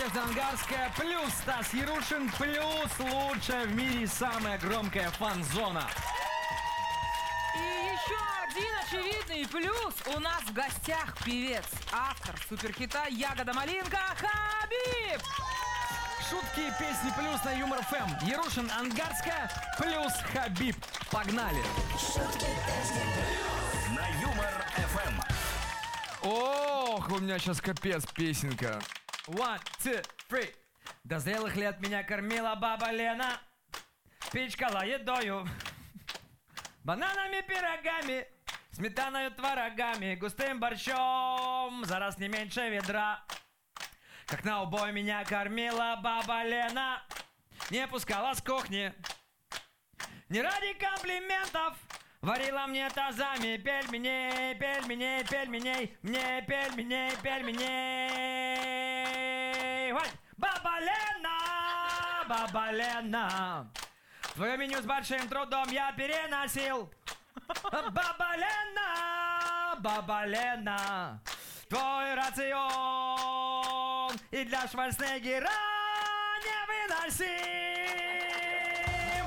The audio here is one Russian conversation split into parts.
Надежда Ангарская плюс Стас Ярушин плюс лучшая в мире самая громкая фан-зона. И еще один очевидный плюс. У нас в гостях певец, автор суперхита «Ягода малинка» Хабиб. Шутки и песни плюс на Юмор ФМ. Ярушин, Ангарская плюс Хабиб. Погнали. На Юмор ФМ. Ох, у меня сейчас капец песенка. 1, 2, 3. До зрелых лет меня кормила баба Лена, пичкала едою, бананами, пирогами, сметаною, творогами, густым борщом, за раз не меньше ведра. Как на убой меня кормила баба Лена, не пускала с кухни, не ради комплиментов, варила мне тазами пельменей, пельменей, пельменей, мне пельменей, пельменей. Ой, баба Лена, твое меню с большим трудом я переносил. Баба Лена, твой рацион и для Шварценеггера невыносим.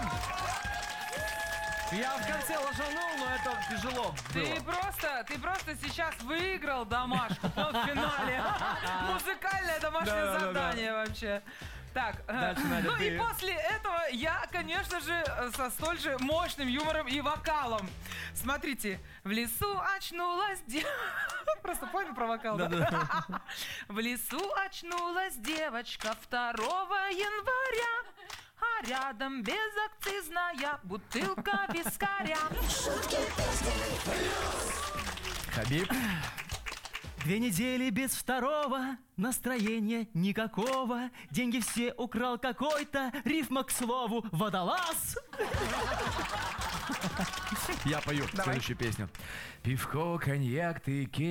Я в конце ложанул, но это тяжело Ты просто сейчас выиграл домашку в финале. Музыкальное домашнее задание вообще. Так, ну и после этого я, конечно же, со столь же мощным юмором и вокалом. Смотрите, в лесу очнулась Просто понял про вокал, да? В лесу очнулась девочка 2 января, а рядом безакцизная бутылка вискаря. Хабиб. 2 недели без второго, настроения никакого, деньги все украл какой-то, рифма к слову водолаз. Я пою следующую песню. Пивко, коньяк, ты